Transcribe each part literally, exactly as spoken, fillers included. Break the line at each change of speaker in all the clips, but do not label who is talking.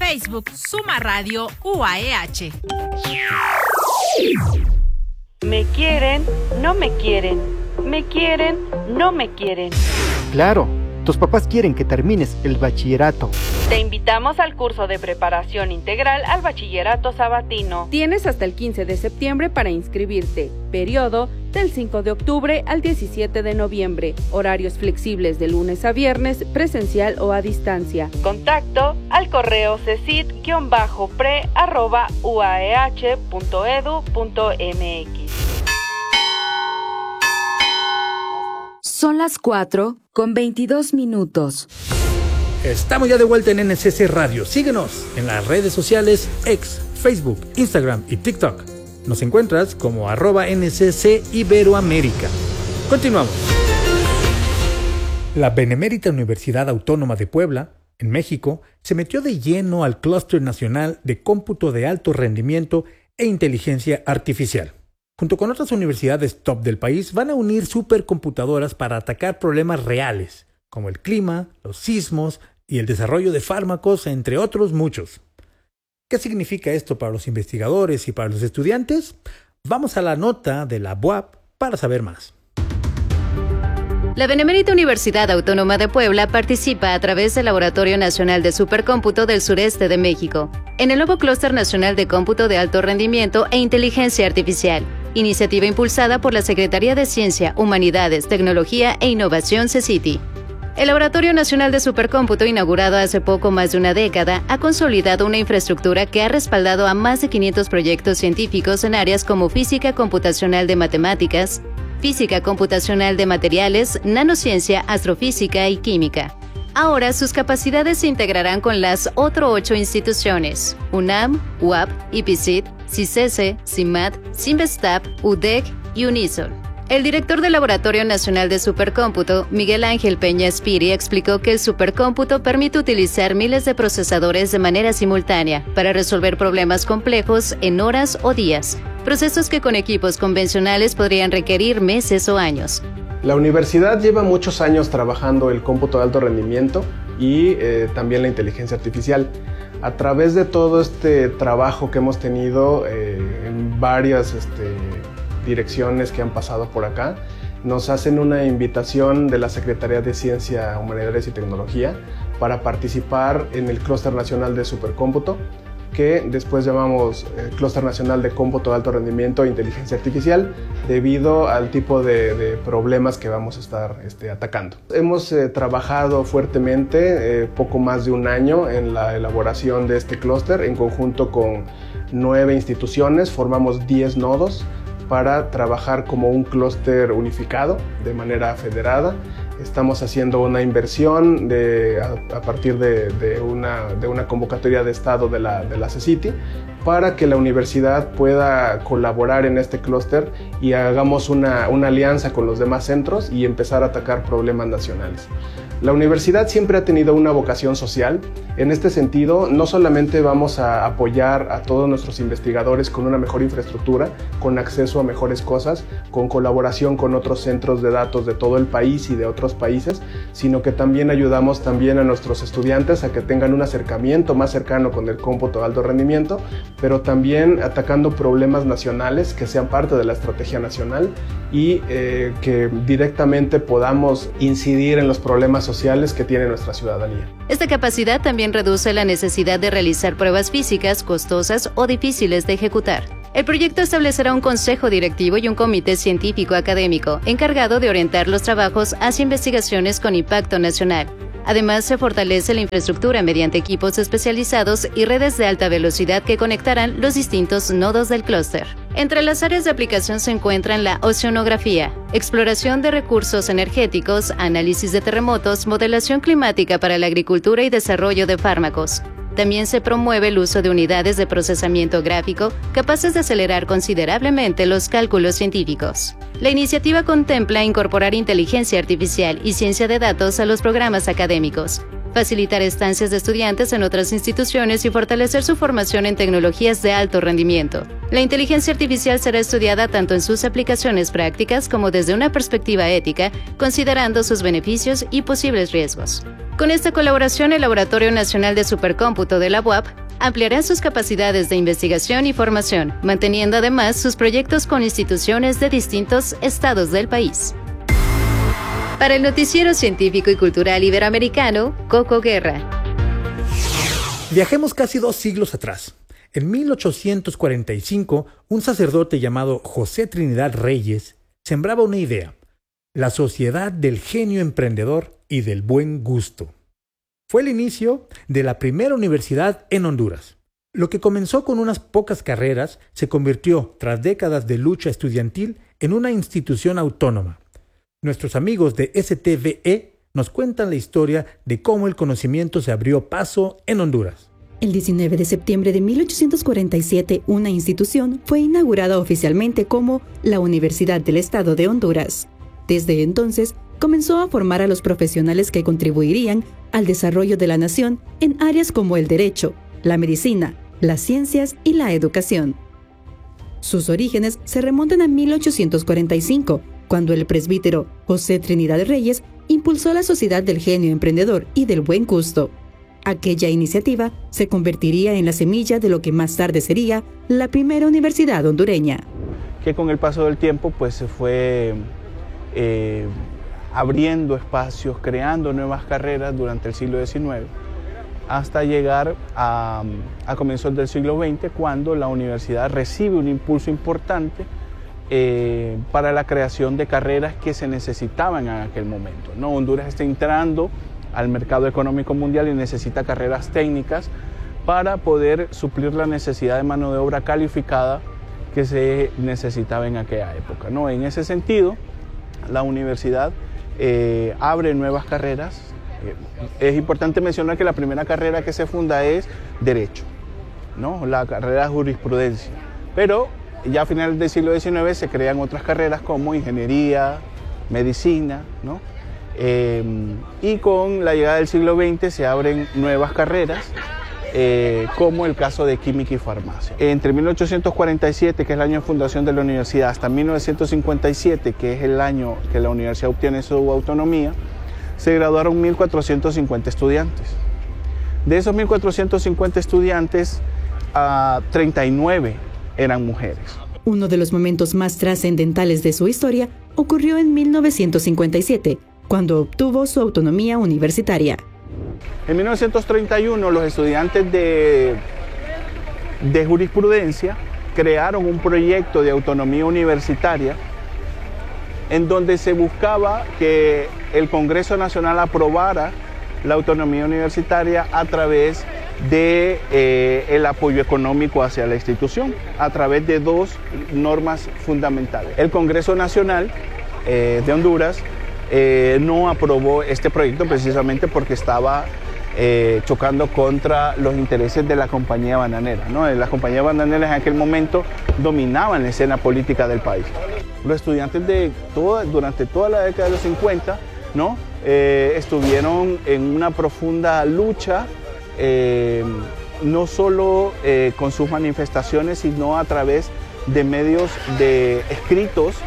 Facebook Suma Radio U A E H.
Me quieren, no me quieren. Me quieren, no me quieren.
Claro, tus papás quieren que termines el bachillerato.
Te invitamos al curso de preparación integral al bachillerato sabatino.
Tienes hasta el quince de septiembre para inscribirte. Periodo del cinco de octubre al diecisiete de noviembre. Horarios flexibles de lunes a viernes, presencial o a distancia.
Contacto al correo cesid-pre arroba uaeh punto edu punto mx.
Son las cuatro con veintidós minutos.
Estamos ya de vuelta en N C C Radio. Síguenos en las redes sociales X, Facebook, Instagram y TikTok. Nos encuentras como arroba N C C Iberoamérica. Continuamos. La Benemérita Universidad Autónoma de Puebla, en México, se metió de lleno al Clúster Nacional de Cómputo de Alto Rendimiento e Inteligencia Artificial. Junto con otras universidades top del país, van a unir supercomputadoras para atacar problemas reales, como el clima, los sismos y el desarrollo de fármacos, entre otros muchos. ¿Qué significa esto para los investigadores y para los estudiantes? Vamos a la nota de la B U A P para saber más.
La Benemérita Universidad Autónoma de Puebla participa a través del Laboratorio Nacional de Supercómputo del Sureste de México, en el nuevo Clúster Nacional de Cómputo de Alto Rendimiento e Inteligencia Artificial, iniciativa impulsada por la Secretaría de Ciencia, Humanidades, Tecnología e Innovación CECITI. El Laboratorio Nacional de Supercómputo, inaugurado hace poco más de una década, ha consolidado una infraestructura que ha respaldado a más de quinientos proyectos científicos en áreas como física computacional de matemáticas, física computacional de materiales, nanociencia, astrofísica y química. Ahora sus capacidades se integrarán con las otras ocho instituciones: UNAM, U A P, IPICIT, CICESE, CIMAT, CIMBESTAP, U D E C y UNISOL. El director del Laboratorio Nacional de Supercómputo, Miguel Ángel Peña Espiri, explicó que el supercómputo permite utilizar miles de procesadores de manera simultánea para resolver problemas complejos en horas o días, procesos que con equipos convencionales podrían requerir meses o años.
La universidad lleva muchos años trabajando el cómputo de alto rendimiento y eh, también la inteligencia artificial. A través de todo este trabajo que hemos tenido eh, en varias este, direcciones que han pasado por acá, nos hacen una invitación de la Secretaría de Ciencia, Humanidades y Tecnología para participar en el Clúster Nacional de Supercómputo, que después llamamos eh, Clúster Nacional de Cómputo de Alto Rendimiento e Inteligencia Artificial, debido al tipo de, de problemas que vamos a estar este, atacando. Hemos eh, trabajado fuertemente, eh, poco más de un año, en la elaboración de este clúster, en conjunto con nueve instituciones, formamos diez nodos, para trabajar como un clúster unificado de manera federada. Estamos haciendo una inversión de, a, a partir de, de, una, de una convocatoria de Estado de la, de la CECITI para que la universidad pueda colaborar en este clúster y hagamos una, una alianza con los demás centros y empezar a atacar problemas nacionales. La universidad siempre ha tenido una vocación social. En este sentido, no solamente vamos a apoyar a todos nuestros investigadores con una mejor infraestructura, con acceso a mejores cosas, con colaboración con otros centros de datos de todo el país y de otros países, sino que también ayudamos también a nuestros estudiantes a que tengan un acercamiento más cercano con el cómputo de alto rendimiento, pero también atacando problemas nacionales que sean parte de la estrategia nacional y eh, que directamente podamos incidir en los problemas sociales que tiene nuestra ciudadanía.
Esta capacidad también reduce la necesidad de realizar pruebas físicas costosas o difíciles de ejecutar. El proyecto establecerá un consejo directivo y un comité científico académico encargado de orientar los trabajos hacia investigaciones con impacto nacional. Además, se fortalece la infraestructura mediante equipos especializados y redes de alta velocidad que conectarán los distintos nodos del clúster. Entre las áreas de aplicación se encuentran la oceanografía, exploración de recursos energéticos, análisis de terremotos, modelación climática para la agricultura y desarrollo de fármacos. También se promueve el uso de unidades de procesamiento gráfico capaces de acelerar considerablemente los cálculos científicos. La iniciativa contempla incorporar inteligencia artificial y ciencia de datos a los programas académicos, facilitar estancias de estudiantes en otras instituciones y fortalecer su formación en tecnologías de alto rendimiento. La inteligencia artificial será estudiada tanto en sus aplicaciones prácticas como desde una perspectiva ética, considerando sus beneficios y posibles riesgos. Con esta colaboración, el Laboratorio Nacional de Supercómputo de la U A P ampliará sus capacidades de investigación y formación, manteniendo además sus proyectos con instituciones de distintos estados del país. Para el Noticiero Científico y Cultural Iberoamericano, Coco Guerra.
Viajemos casi dos siglos atrás. En mil ochocientos cuarenta y cinco, un sacerdote llamado José Trinidad Reyes sembraba una idea: la sociedad del genio emprendedor y del buen gusto. Fue el inicio de la primera universidad en Honduras. Lo que comenzó con unas pocas carreras se convirtió, tras décadas de lucha estudiantil, en una institución autónoma. Nuestros amigos de S T V E nos cuentan la historia de cómo el conocimiento se abrió paso en Honduras.
El diecinueve de septiembre de mil ochocientos cuarenta y siete, una institución fue inaugurada oficialmente como la Universidad del Estado de Honduras. Desde entonces, comenzó a formar a los profesionales que contribuirían al desarrollo de la nación en áreas como el derecho, la medicina, las ciencias y la educación. Sus orígenes se remontan a mil ochocientos cuarenta y cinco, cuando el presbítero José Trinidad Reyes impulsó la Sociedad del Genio Emprendedor y del Buen Gusto. Aquella iniciativa se convertiría en la semilla de lo que más tarde sería la primera universidad hondureña.
Que con el paso del tiempo pues se fue eh, abriendo espacios, creando nuevas carreras durante el siglo diecinueve, hasta llegar a, a comienzos del siglo veinte, cuando la universidad recibe un impulso importante eh, para la creación de carreras que se necesitaban en aquel momento, ¿no? Honduras está entrando al mercado económico mundial y necesita carreras técnicas para poder suplir la necesidad de mano de obra calificada que se necesitaba en aquella época, ¿no? En ese sentido, la universidad eh, abre nuevas carreras. Eh, es importante mencionar que la primera carrera que se funda es Derecho, ¿no? La carrera de Jurisprudencia, pero ya a finales del siglo diecinueve se crean otras carreras como Ingeniería, Medicina, ¿no? Eh, y con la llegada del siglo veinte se abren nuevas carreras, eh, como el caso de Química y Farmacia. Entre mil ochocientos cuarenta y siete, que es el año de fundación de la universidad, hasta mil novecientos cincuenta y siete, que es el año que la universidad obtiene su autonomía, se graduaron mil cuatrocientos cincuenta estudiantes. De esos mil cuatrocientos cincuenta estudiantes, uh, treinta y nueve eran mujeres.
Uno de los momentos más trascendentales de su historia ocurrió en mil novecientos cincuenta y siete, cuando obtuvo su autonomía universitaria.
En mil novecientos treinta y uno, los estudiantes de, de jurisprudencia crearon un proyecto de autonomía universitaria en donde se buscaba que el Congreso Nacional aprobara la autonomía universitaria a través de eh, el apoyo económico hacia la institución, a través de dos normas fundamentales. El Congreso Nacional eh, de Honduras Eh, no aprobó este proyecto precisamente porque estaba eh, chocando contra los intereses de la compañía bananera, ¿no? Las compañías bananeras en aquel momento dominaban la escena política del país. Los estudiantes de toda, durante toda la década de los cincuenta, ¿no? eh, estuvieron en una profunda lucha, eh, no solo eh, con sus manifestaciones, sino a través de medios de escritos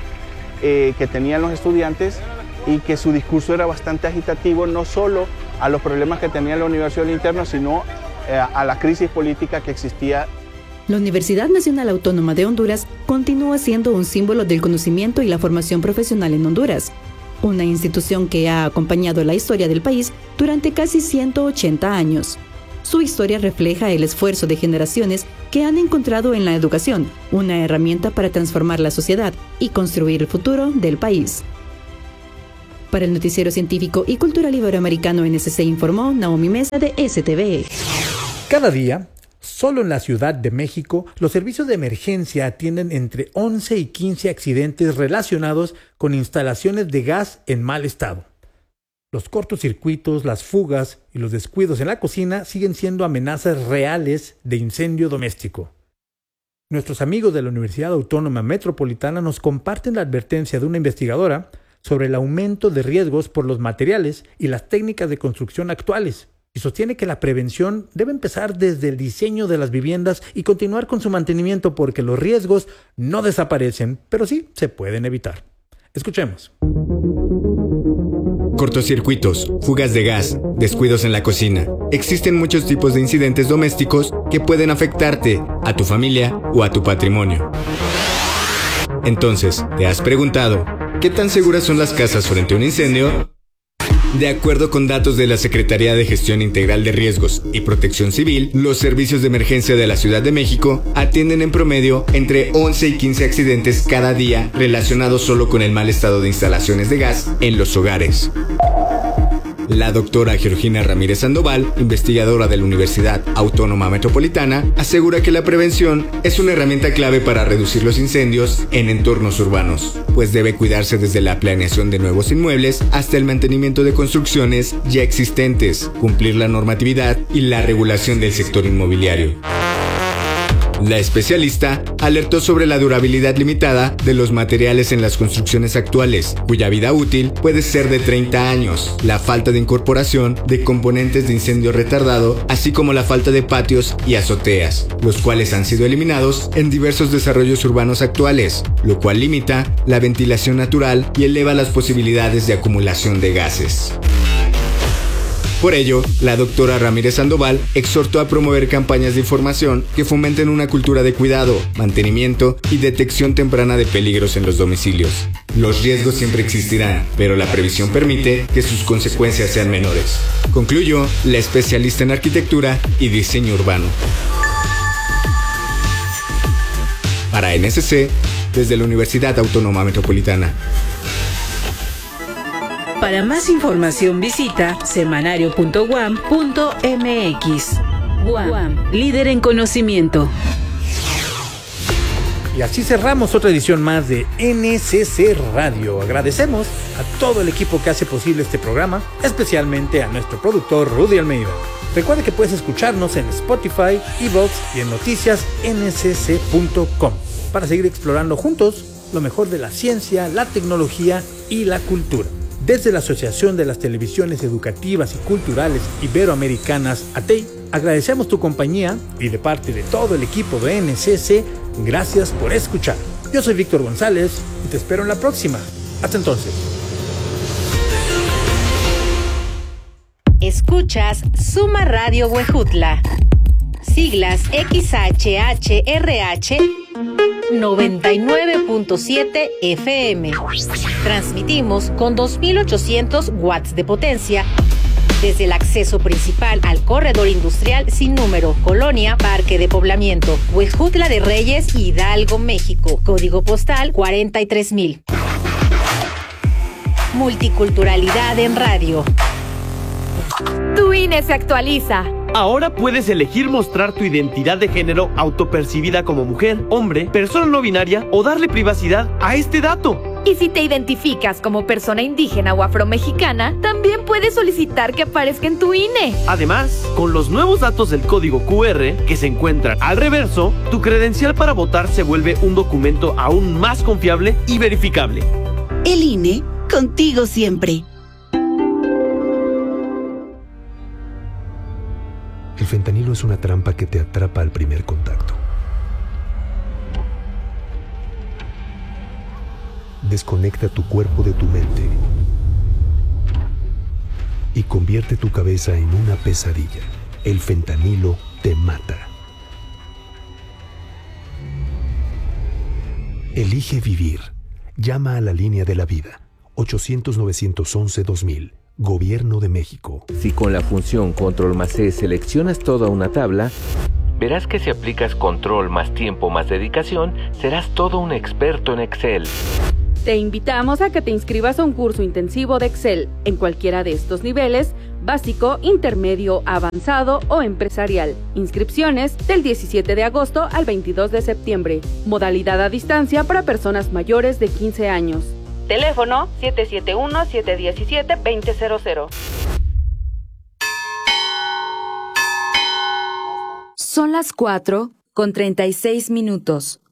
eh, que tenían los estudiantes, y que su discurso era bastante agitativo, no solo a los problemas que tenía la universidad al interno, sino eh, a la crisis política que existía.
La Universidad Nacional Autónoma de Honduras continúa siendo un símbolo del conocimiento y la formación profesional en Honduras, una institución que ha acompañado la historia del país durante casi ciento ochenta años. Su historia refleja el esfuerzo de generaciones que han encontrado en la educación una herramienta para transformar la sociedad y construir el futuro del país. Para el Noticiero Científico y Cultural Iberoamericano N S C informó Naomi Mesa de S T V E.
Cada día, solo en la Ciudad de México, los servicios de emergencia atienden entre once y quince accidentes relacionados con instalaciones de gas en mal estado. Los cortocircuitos, las fugas y los descuidos en la cocina siguen siendo amenazas reales de incendio doméstico. Nuestros amigos de la Universidad Autónoma Metropolitana nos comparten la advertencia de una investigadora sobre el aumento de riesgos por los materiales y las técnicas de construcción actuales, y sostiene que la prevención debe empezar desde el diseño de las viviendas y continuar con su mantenimiento, porque los riesgos no desaparecen, pero sí se pueden evitar. Escuchemos.
Cortocircuitos, fugas de gas, descuidos en la cocina. Existen muchos tipos de incidentes domésticos que pueden afectarte, a tu familia o a tu patrimonio. Entonces, ¿te has preguntado qué tan seguras son las casas frente a un incendio? De acuerdo con datos de la Secretaría de Gestión Integral de Riesgos y Protección Civil, los servicios de emergencia de la Ciudad de México atienden en promedio entre once y quince accidentes cada día relacionados solo con el mal estado de instalaciones de gas en los hogares. La doctora Georgina Ramírez Sandoval, investigadora de la Universidad Autónoma Metropolitana, asegura que la prevención es una herramienta clave para reducir los incendios en entornos urbanos, pues debe cuidarse desde la planeación de nuevos inmuebles hasta el mantenimiento de construcciones ya existentes, cumplir la normatividad y la regulación del sector inmobiliario. La especialista alertó sobre la durabilidad limitada de los materiales en las construcciones actuales, cuya vida útil puede ser de treinta años, la falta de incorporación de componentes de incendio retardado, así como la falta de patios y azoteas, los cuales han sido eliminados en diversos desarrollos urbanos actuales, lo cual limita la ventilación natural y eleva las posibilidades de acumulación de gases. Por ello, la doctora Ramírez Sandoval exhortó a promover campañas de información que fomenten una cultura de cuidado, mantenimiento y detección temprana de peligros en los domicilios. Los riesgos siempre existirán, pero la previsión permite que sus consecuencias sean menores, concluyó la especialista en arquitectura y diseño urbano. Para N S C, desde la Universidad Autónoma Metropolitana.
Para más información visita semanario punto u a m punto m x. U A M, líder en conocimiento.
Y así cerramos otra edición más de N S C Radio. Agradecemos a todo el equipo que hace posible este programa, especialmente a nuestro productor Rudy Almeida. Recuerda que puedes escucharnos en Spotify, iVoox y en noticias ene ese ce punto com para seguir explorando juntos lo mejor de la ciencia, la tecnología y la cultura. Desde la Asociación de las Televisiones Educativas y Culturales Iberoamericanas, A T E I, agradecemos tu compañía y de parte de todo el equipo de N S C, gracias por escuchar. Yo soy Víctor González y te espero en la próxima. Hasta entonces.
Escuchas Suma Radio Huejutla. Siglas equis hache hache erre hache noventa y nueve punto siete efe eme. Transmitimos con dos mil ochocientos watts de potencia desde el acceso principal al corredor industrial sin número, Colonia Parque de Poblamiento, Huejutla de Reyes, Hidalgo, México. Código postal cuarenta y tres mil. Multiculturalidad en radio.
Tu I N E se actualiza.
Ahora puedes elegir mostrar tu identidad de género autopercibida como mujer, hombre, persona no binaria o darle privacidad a este dato.
Y si te identificas como persona indígena o afromexicana, también puedes solicitar que aparezca en tu I N E.
Además, con los nuevos datos del código cu erre que se encuentran al reverso, tu credencial para votar se vuelve un documento aún más confiable y verificable.
El I N E, contigo siempre.
El fentanilo es una trampa que te atrapa al primer contacto. Desconecta tu cuerpo de tu mente y convierte tu cabeza en una pesadilla. El fentanilo te mata. Elige vivir. Llama a la línea de la vida. ochocientos, novecientos once, dos mil. Gobierno de México.
Si con la función control más C seleccionas toda una tabla, verás que si aplicas control más tiempo más dedicación, serás todo un experto en Excel.
Te invitamos a que te inscribas a un curso intensivo de Excel en cualquiera de estos niveles: básico, intermedio, avanzado o empresarial. Inscripciones del diecisiete de agosto al veintidós de septiembre. Modalidad a distancia para personas mayores de quince años.
Teléfono siete siete uno, siete uno siete, dos cero cero cero.
Son las cuatro con treinta y seis minutos.